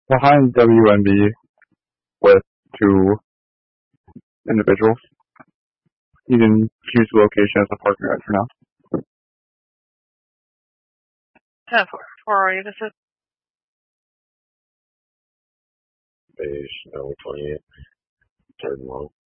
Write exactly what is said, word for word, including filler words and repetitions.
behind W N B with two individuals. You can choose the location as a parking right for now. ten four. Where are you? This is Beige, no twenty-eight. Third and long.